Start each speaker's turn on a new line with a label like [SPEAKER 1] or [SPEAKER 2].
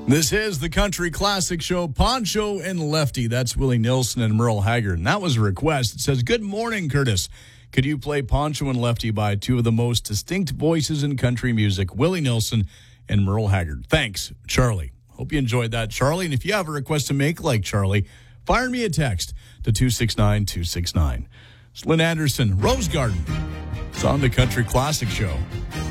[SPEAKER 1] This is the Country Classic Show, Poncho and Lefty. That's Willie Nelson and Merle Haggard. And that was a request. It says, good morning, Curtis. Could you play Poncho and Lefty by two of the most distinct voices in country music, Willie Nelson and Merle Haggard? Thanks, Charlie. Hope you enjoyed that, Charlie. And if you have a request to make like Charlie, fire me a text to 269-269. It's Lynn Anderson, Rose Garden. It's on the Country Classic Show.